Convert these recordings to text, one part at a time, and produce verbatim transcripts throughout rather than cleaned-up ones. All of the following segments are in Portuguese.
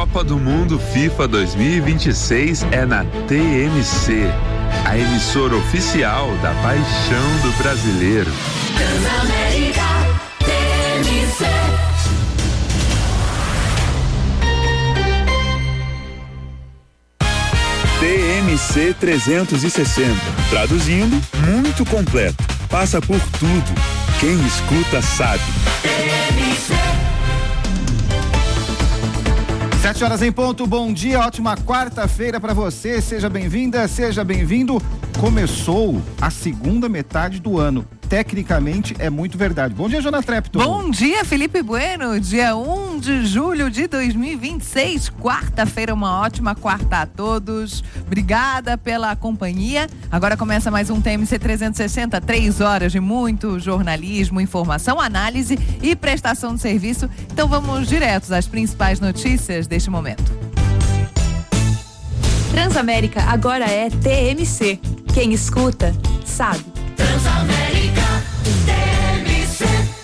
Copa do Mundo FIFA dois mil e vinte e seis é na T M C, a emissora oficial da paixão do brasileiro. Transamérica, T M C. T M C trezentos e sessenta, traduzindo, muito completo, passa por tudo, quem escuta sabe. T M C. Sete horas em ponto, bom dia, ótima quarta-feira para você, seja bem-vinda, seja bem-vindo. Começou a segunda metade do ano. Tecnicamente é muito verdade. Bom dia, Jona Trepto. Bom dia, Felipe Bueno. Dia um de julho de dois mil e vinte e seis, quarta-feira, uma ótima quarta a todos. Obrigada pela companhia. Agora começa mais um T M C trezentos e sessenta, três horas de muito jornalismo, informação, análise e prestação de serviço. Então vamos diretos às principais notícias deste momento. Transamérica agora é T M C. Quem escuta, sabe. Transamérica, T M C.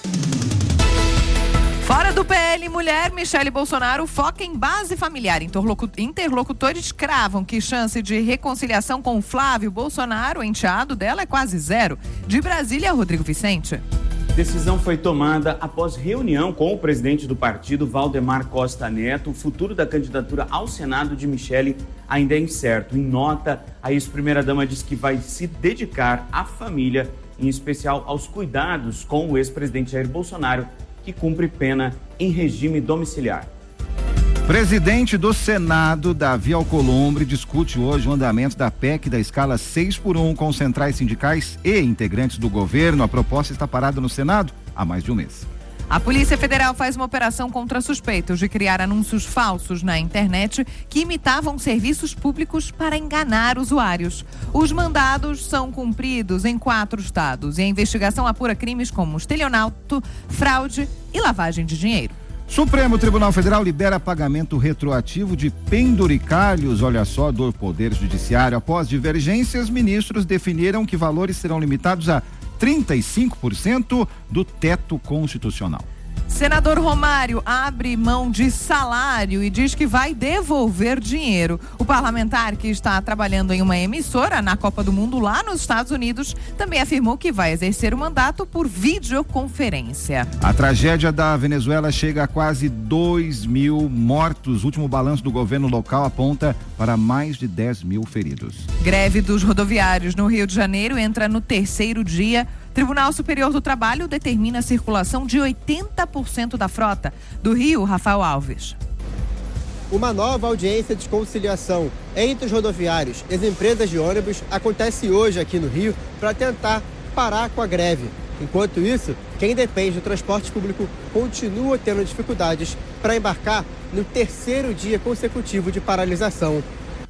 Fora do P L, mulher, Michele Bolsonaro foca em base familiar. Interlocu- Interlocutores cravam que chance de reconciliação com Flávio Bolsonaro, o enteado dela, é quase zero. De Brasília, Rodrigo Vicente. Decisão foi tomada após reunião com o presidente do partido, Valdemar Costa Neto. O futuro da candidatura ao Senado de Michele ainda é incerto. Em nota, a ex-primeira-dama diz que vai se dedicar à família, em especial aos cuidados com o ex-presidente Jair Bolsonaro, que cumpre pena em regime domiciliar. Presidente do Senado, Davi Alcolumbre, discute hoje o andamento da P E C da escala seis por um com centrais sindicais e integrantes do governo. A proposta está parada no Senado há mais de um mês. A Polícia Federal faz uma operação contra suspeitos de criar anúncios falsos na internet que imitavam serviços públicos para enganar usuários. Os mandados são cumpridos em quatro estados e a investigação apura crimes como estelionato, fraude e lavagem de dinheiro. Supremo Tribunal Federal libera pagamento retroativo de penduricalhos, olha só, do Poder Judiciário. Após divergências, ministros definiram que valores serão limitados a trinta e cinco por cento do teto constitucional. Senador Romário abre mão de salário e diz que vai devolver dinheiro. O parlamentar, que está trabalhando em uma emissora na Copa do Mundo lá nos Estados Unidos, também afirmou que vai exercer o mandato por videoconferência. A tragédia da Venezuela chega a quase dois mil mortos. O último balanço do governo local aponta para mais de dez mil feridos. Greve dos rodoviários no Rio de Janeiro entra no terceiro dia. Tribunal Superior do Trabalho determina a circulação de oitenta por cento da frota. Do Rio, Rafael Alves. Uma nova audiência de conciliação entre os rodoviários e as empresas de ônibus acontece hoje aqui no Rio para tentar parar com a greve. Enquanto isso, quem depende do transporte público continua tendo dificuldades para embarcar no terceiro dia consecutivo de paralisação.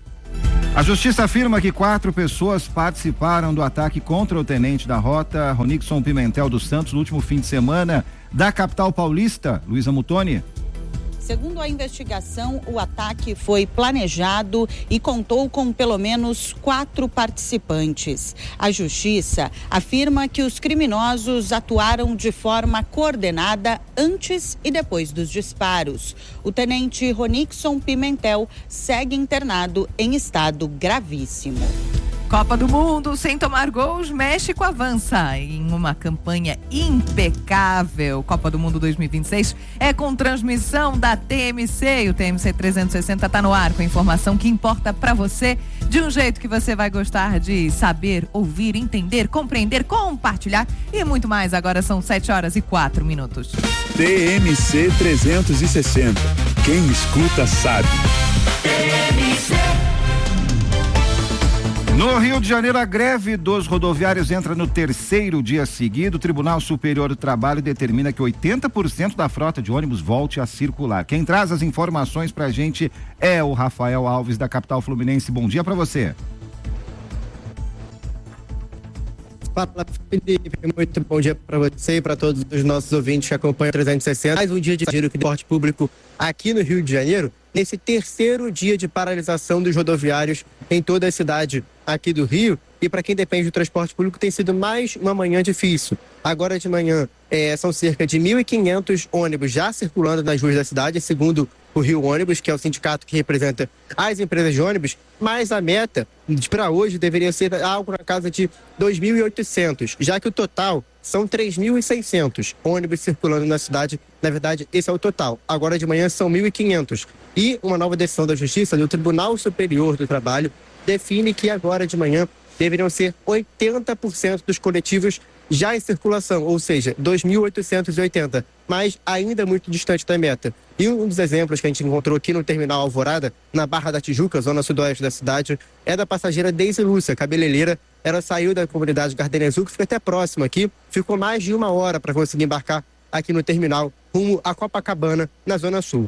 A justiça afirma que quatro pessoas participaram do ataque contra o tenente da rota, Ronixon Pimentel dos Santos, no último fim de semana da capital paulista. Luísa Mutoni. Segundo a investigação, o ataque foi planejado e contou com pelo menos quatro participantes. A justiça afirma que os criminosos atuaram de forma coordenada antes e depois dos disparos. O tenente Ronixon Pimentel segue internado em estado gravíssimo. Copa do Mundo, sem tomar gols, México avança em uma campanha impecável. Copa do Mundo dois mil e vinte e seis é com transmissão da T M C. E o T M C trezentos e sessenta está no ar com informação que importa para você, de um jeito que você vai gostar de saber, ouvir, entender, compreender, compartilhar e muito mais. Agora são sete horas e quatro minutos. T M C trezentos e sessenta. Quem escuta sabe. T M C. No Rio de Janeiro, a greve dos rodoviários entra no terceiro dia seguido. O Tribunal Superior do Trabalho determina que oitenta por cento da frota de ônibus volte a circular. Quem traz as informações pra gente é o Rafael Alves, da capital fluminense. Bom dia pra você. Fala, Felipe, muito bom dia para você e para todos os nossos ouvintes que acompanham o trezentos e sessenta. Mais um dia de giro de transporte público aqui no Rio de Janeiro, nesse terceiro dia de paralisação dos rodoviários em toda a cidade aqui do Rio. E para quem depende do transporte público, tem sido mais uma manhã difícil. Agora de manhã, é, são cerca de mil e quinhentos ônibus já circulando nas ruas da cidade, segundo o Rio Ônibus, que é o sindicato que representa as empresas de ônibus, mas a meta para hoje deveria ser algo na casa de dois mil e oitocentos, já que o total são três mil e seiscentos ônibus circulando na cidade. Na verdade, esse é o total. Agora de manhã são mil e quinhentos. E uma nova decisão da Justiça do Tribunal Superior do Trabalho define que agora de manhã deveriam ser oitenta por cento dos coletivos já em circulação, ou seja, dois mil oitocentos e oitenta, mas ainda muito distante da meta. E um dos exemplos que a gente encontrou aqui no Terminal Alvorada, na Barra da Tijuca, zona sudoeste da cidade, é da passageira Deise Lúcia, cabeleireira. Ela saiu da comunidade Gardenia Azul, que fica até próxima aqui, ficou mais de uma hora para conseguir embarcar aqui no terminal, rumo a Copacabana, na Zona Sul.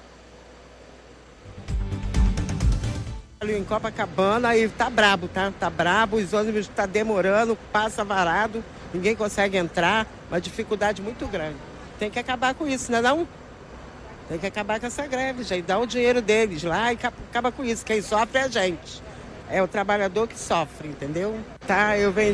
Ali em Copacabana e tá brabo, tá? Tá brabo, os ônibus tá demorando, passa varado, ninguém consegue entrar, uma dificuldade muito grande. Tem que acabar com isso, né não? Tem que acabar com essa greve, gente, dá o dinheiro deles lá e acaba com isso. Quem sofre é a gente. É o trabalhador que sofre, entendeu? Tá, eu venho.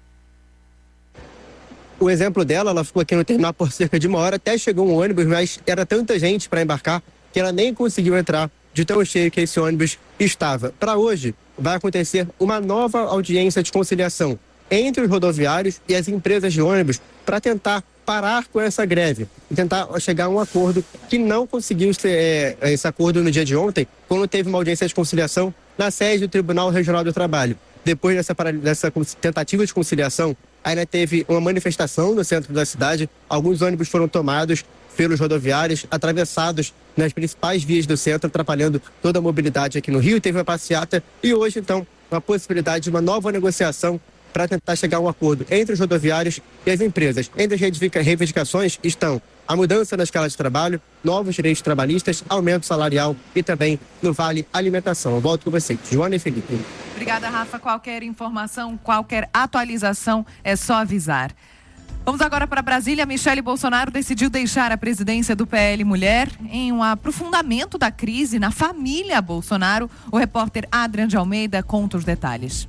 O exemplo dela, ela ficou aqui no terminal por cerca de uma hora, até chegou um ônibus, mas era tanta gente para embarcar que ela nem conseguiu entrar de tão cheio que esse ônibus estava. Para hoje, vai acontecer uma nova audiência de conciliação entre os rodoviários e as empresas de ônibus para tentar parar com essa greve e tentar chegar a um acordo que não conseguiu ser é, esse acordo no dia de ontem, quando teve uma audiência de conciliação na sede do Tribunal Regional do Trabalho. Depois dessa, dessa tentativa de conciliação, ainda teve uma manifestação no centro da cidade, alguns ônibus foram tomados pelos rodoviários, atravessados nas principais vias do centro, atrapalhando toda a mobilidade aqui no Rio. Teve uma passeata e hoje, então, uma possibilidade de uma nova negociação para tentar chegar a um acordo entre os rodoviários e as empresas. Entre as reivindicações estão a mudança na escala de trabalho, novos direitos trabalhistas, aumento salarial e também no Vale Alimentação. Eu volto com vocês, Joana e Felipe. Obrigada, Rafa. Qualquer informação, qualquer atualização, é só avisar. Vamos agora para Brasília. Michele Bolsonaro decidiu deixar a presidência do P L Mulher em um aprofundamento da crise na família Bolsonaro. O repórter Adrian de Almeida conta os detalhes.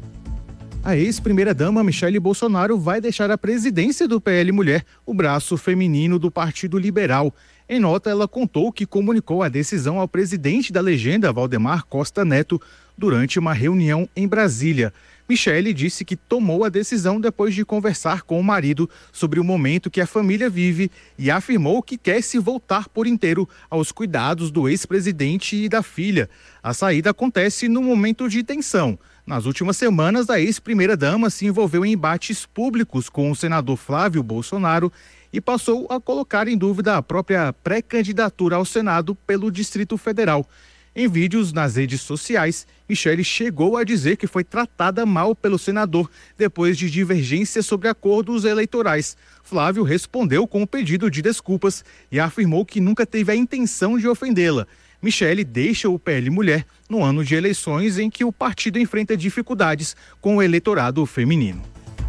A ex-primeira-dama Michele Bolsonaro vai deixar a presidência do P L Mulher, o braço feminino do Partido Liberal. Em nota, ela contou que comunicou a decisão ao presidente da legenda, Valdemar Costa Neto, durante uma reunião em Brasília. Michele disse que tomou a decisão depois de conversar com o marido sobre o momento que a família vive e afirmou que quer se voltar por inteiro aos cuidados do ex-presidente e da filha. A saída acontece no momento de tensão. Nas últimas semanas, a ex-primeira-dama se envolveu em embates públicos com o senador Flávio Bolsonaro e passou a colocar em dúvida a própria pré-candidatura ao Senado pelo Distrito Federal. Em vídeos nas redes sociais, Michele chegou a dizer que foi tratada mal pelo senador depois de divergências sobre acordos eleitorais. Flávio respondeu com um pedido de desculpas e afirmou que nunca teve a intenção de ofendê-la. Michele deixa o P L Mulher no ano de eleições em que o partido enfrenta dificuldades com o eleitorado feminino.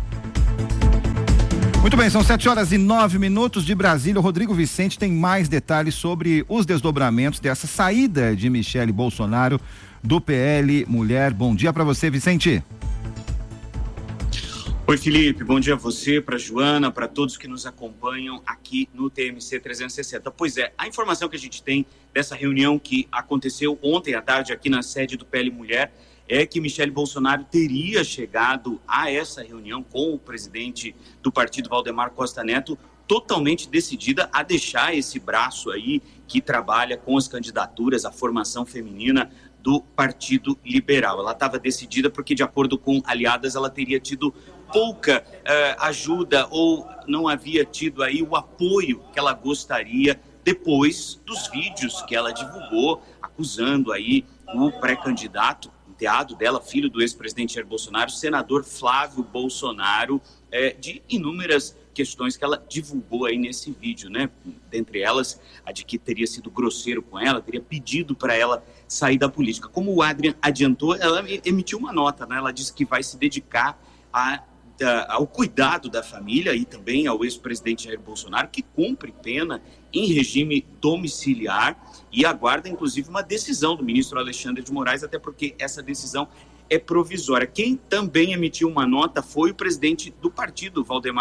Muito bem, são sete horas e nove minutos de Brasília. O Rodrigo Vicente tem mais detalhes sobre os desdobramentos dessa saída de Michele Bolsonaro do P L Mulher. Bom dia para você, Vicente. Oi, Felipe, bom dia a você, para a Joana, para todos que nos acompanham aqui no T M C trezentos e sessenta. Pois é, a informação que a gente tem dessa reunião que aconteceu ontem à tarde aqui na sede do P L Mulher é que Michele Bolsonaro teria chegado a essa reunião com o presidente do partido, Valdemar Costa Neto, totalmente decidida a deixar esse braço aí que trabalha com as candidaturas, a formação feminina do Partido Liberal. Ela estava decidida porque, de acordo com aliadas, ela teria tido pouca uh, ajuda ou não havia tido aí o apoio que ela gostaria depois dos vídeos que ela divulgou, acusando aí o pré-candidato, enteado dela, filho do ex-presidente Jair Bolsonaro, senador Flávio Bolsonaro, eh, de inúmeras questões que ela divulgou aí nesse vídeo, né? Dentre elas, a de que teria sido grosseiro com ela, teria pedido para ela sair da política. Como o Adrian adiantou, ela emitiu uma nota, né? Ela disse que vai se dedicar a, a, ao cuidado da família e também ao ex-presidente Jair Bolsonaro, que cumpre pena em regime domiciliar e aguarda, inclusive, uma decisão do ministro Alexandre de Moraes, até porque essa decisão é provisória. Quem também emitiu uma nota foi o presidente do partido, Valdemar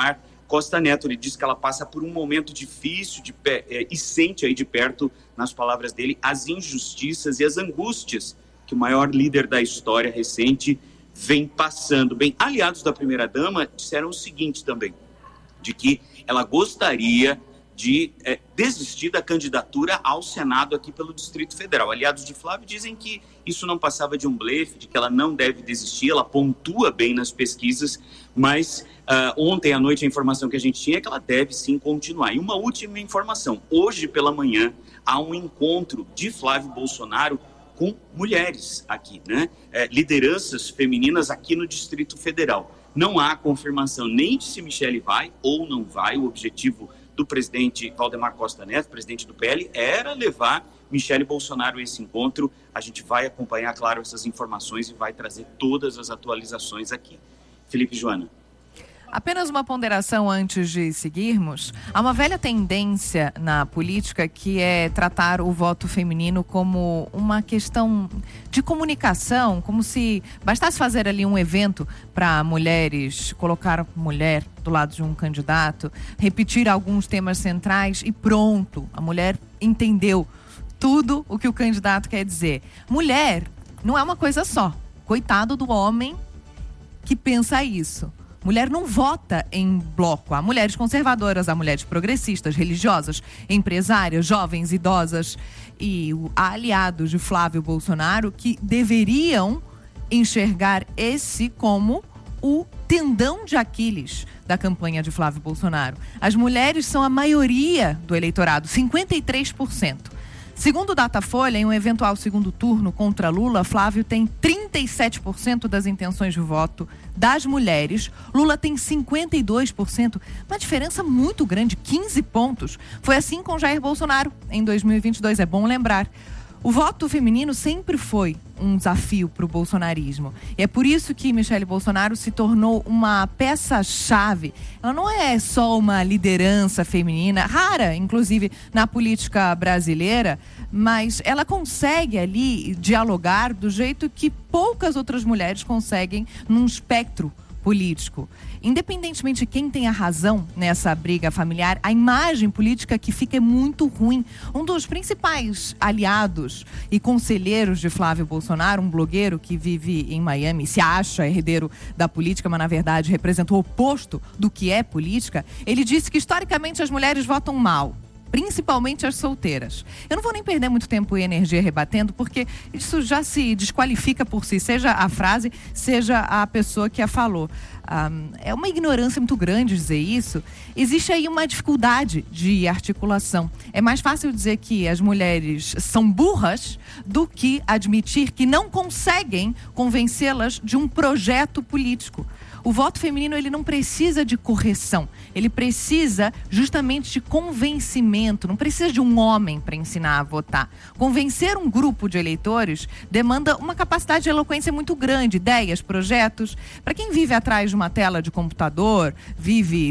Costa Neto. Ele diz que ela passa por um momento difícil de, é, e sente aí de perto, nas palavras dele, as injustiças e as angústias que o maior líder da história recente vem passando. Bem, aliados da primeira-dama disseram o seguinte também, de que ela gostaria de é, desistir da candidatura ao Senado aqui pelo Distrito Federal. Aliados de Flávio dizem que isso não passava de um blefe, de que ela não deve desistir, ela pontua bem nas pesquisas, mas uh, ontem à noite a informação que a gente tinha é que ela deve sim continuar. E uma última informação, hoje pela manhã há um encontro de Flávio Bolsonaro com mulheres aqui, né? É, lideranças femininas aqui no Distrito Federal. Não há confirmação nem de se Michele vai ou não vai. O objetivo do presidente Valdemar Costa Neto, presidente do P L, era levar Michele Bolsonaro a esse encontro. A gente vai acompanhar, claro, essas informações e vai trazer todas as atualizações aqui. Felipe e Joana. Apenas uma ponderação antes de seguirmos. Há uma velha tendência na política que é tratar o voto feminino como uma questão de comunicação, como se bastasse fazer ali um evento para mulheres, colocar mulher do lado de um candidato, repetir alguns temas centrais e pronto, a mulher entendeu tudo o que o candidato quer dizer. Mulher não é uma coisa só. Coitado do homem que pensa isso. Mulher não vota em bloco. Há mulheres conservadoras, há mulheres progressistas, religiosas, empresárias, jovens, idosas e há aliados de Flávio Bolsonaro que deveriam enxergar esse como o tendão de Aquiles da campanha de Flávio Bolsonaro. As mulheres são a maioria do eleitorado, cinquenta e três por cento. Segundo o Datafolha, em um eventual segundo turno contra Lula, Flávio tem trinta e sete por cento das intenções de voto das mulheres. Lula tem cinquenta e dois por cento, uma diferença muito grande, quinze pontos. Foi assim com Jair Bolsonaro em dois mil e vinte e dois, é bom lembrar. O voto feminino sempre foi um desafio para o bolsonarismo. E é por isso que Michele Bolsonaro se tornou uma peça-chave. Ela não é só uma liderança feminina, rara, inclusive, na política brasileira, mas ela consegue ali dialogar do jeito que poucas outras mulheres conseguem num espectro político. Independentemente de quem tem a razão nessa briga familiar, a imagem política que fica é muito ruim. Um dos principais aliados e conselheiros de Flávio Bolsonaro, um blogueiro que vive em Miami, se acha herdeiro da política, mas na verdade representa o oposto do que é política, ele disse que historicamente as mulheres votam mal. Principalmente as solteiras. Eu não vou nem perder muito tempo e energia rebatendo, porque isso já se desqualifica por si, seja a frase, seja a pessoa que a falou. Um, é uma ignorância muito grande dizer isso. Existe aí uma dificuldade de articulação. É mais fácil dizer que as mulheres são burras do que admitir que não conseguem convencê-las de um projeto político. O voto feminino, ele não precisa de correção, ele precisa justamente de convencimento, não precisa de um homem para ensinar a votar. Convencer um grupo de eleitores demanda uma capacidade de eloquência muito grande, ideias, projetos. Para quem vive atrás de uma tela de computador, vive